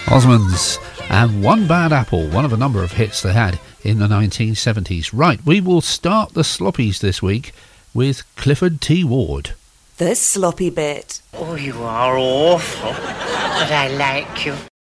Osmonds and One Bad Apple, one of a number of hits they had in the 1970s. Right, we will start the sloppies this week with Clifford T. Ward. The sloppy bit. Oh, you are awful, but I like you.